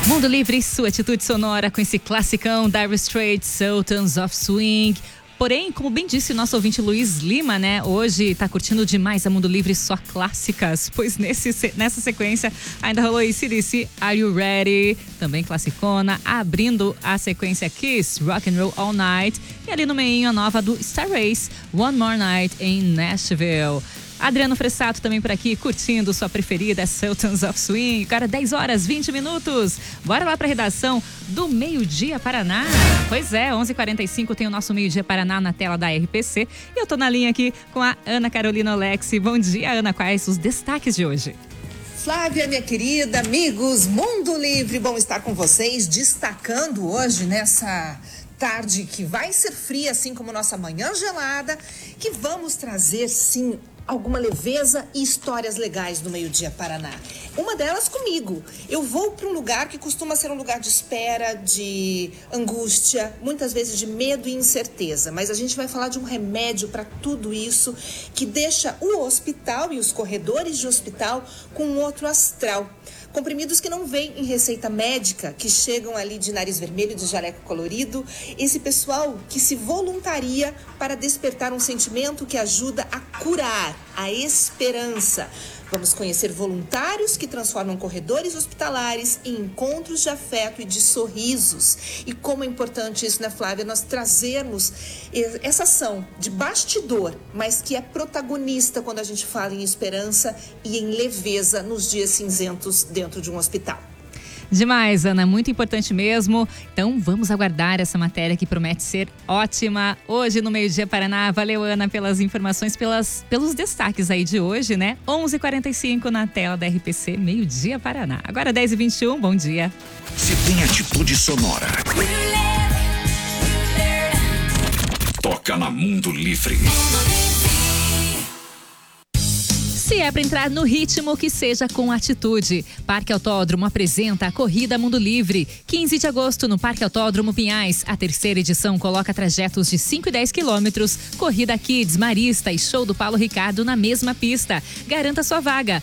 Mundo Livre, sua atitude sonora com esse classicão Dire Straits, Sultans of Swing. Porém, como bem disse o nosso ouvinte Luiz Lima, né? Hoje tá curtindo demais a Mundo Livre só clássicas, pois nessa sequência ainda rolou AC/DC, Are You Ready? Também classicona, abrindo a sequência Kiss, Rock and Roll All Night. E ali no meio a nova do Star Race, One More Night em Nashville. Adriano Fressato também por aqui, curtindo sua preferida, Sultans of Swing. Cara, 10 horas, 20 minutos. Bora lá pra redação do Meio Dia Paraná. Pois é, 11h45 tem o nosso Meio Dia Paraná na tela da RPC. E eu tô na linha aqui com a Ana Carolina Olexi. Bom dia, Ana. Quais os destaques de hoje? Flávia, minha querida, amigos, Mundo Livre, bom estar com vocês, destacando hoje nessa tarde que vai ser fria, assim como nossa manhã gelada, que vamos trazer, sim, alguma leveza e histórias legais do Meio Dia Paraná. Uma delas comigo. Eu vou para um lugar que costuma ser um lugar de espera, de angústia, muitas vezes de medo e incerteza. Mas a gente vai falar de um remédio para tudo isso que deixa o hospital e os corredores de hospital com um outro astral. Comprimidos que não vêm em receita médica, que chegam ali de nariz vermelho e de jaleco colorido. Esse pessoal que se voluntaria para despertar um sentimento que ajuda a curar, a esperança. Vamos conhecer voluntários que transformam corredores hospitalares em encontros de afeto e de sorrisos. E como é importante isso, né, Flávia? Nós trazermos essa ação de bastidor, mas que é protagonista quando a gente fala em esperança e em leveza nos dias cinzentos dentro de um hospital. Demais, Ana, muito importante mesmo. Então vamos aguardar essa matéria que promete ser ótima hoje no Meio Dia Paraná. Valeu, Ana, pelas informações, pelos destaques aí de hoje, né? 11h45 na tela da RPC, Meio Dia Paraná. Agora 10h21, bom dia. Se tem atitude sonora, toca na Mundo Livre. Se é para entrar no ritmo, que seja com atitude. Parque Autódromo apresenta a Corrida Mundo Livre. 15 de agosto no Parque Autódromo Pinhais. A terceira edição coloca trajetos de 5 e 10 quilômetros. Corrida Kids, Marista e Show do Paulo Ricardo na mesma pista. Garanta sua vaga.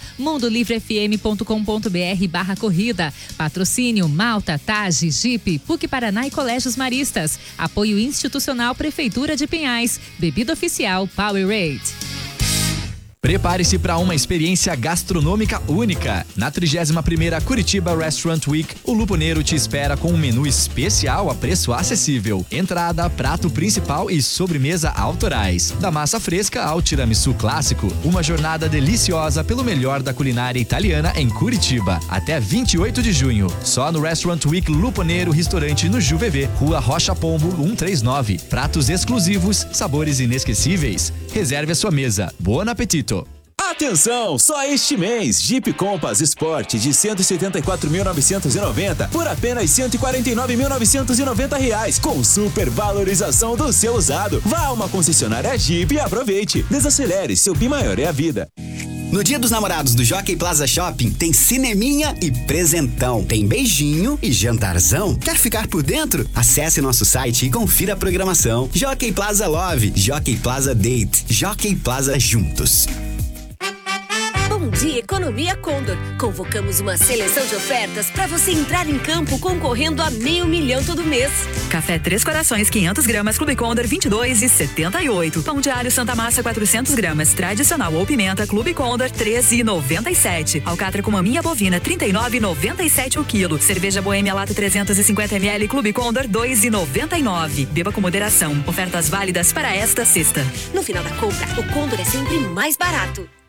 mundolivrefm.com.br/corrida. Patrocínio Malta, Tage, Jeep, PUC Paraná e Colégios Maristas. Apoio institucional Prefeitura de Pinhais. Bebida oficial Powerade. Prepare-se para uma experiência gastronômica única. Na 31ª Curitiba Restaurant Week, o Luponeiro te espera com um menu especial a preço acessível. Entrada, prato principal e sobremesa autorais. Da massa fresca ao tiramisu clássico, uma jornada deliciosa pelo melhor da culinária italiana em Curitiba. Até 28 de junho. Só no Restaurant Week Luponeiro Restaurante no JuVV, Rua Rocha Pombo 139. Pratos exclusivos, sabores inesquecíveis. Reserve a sua mesa. Bom apetite! Atenção, só este mês, Jeep Compass Sport de R$ 174.990 por apenas R$ 149.990, com super valorização do seu usado. Vá a uma concessionária Jeep e aproveite. Desacelere, seu bem maior é a vida. No Dia dos Namorados do Jockey Plaza Shopping tem cineminha e presentão. Tem beijinho e jantarzão. Quer ficar por dentro? Acesse nosso site e confira a programação. Jockey Plaza Love, Jockey Plaza Date, Jockey Plaza Juntos. Bom dia, Economia Condor. Convocamos uma seleção de ofertas para você entrar em campo concorrendo a R$500 mil todo mês. Café Três Corações 500 gramas Clube Condor 22,78. Pão de alho Santa Massa 400 gramas tradicional ou pimenta Clube Condor 13,97. Alcatra com maminha bovina 39,97 o quilo. Cerveja Boêmia lata 350 ml Clube Condor 2,99. Beba com moderação. Ofertas válidas para esta sexta. No final da compra, o Condor é sempre mais barato.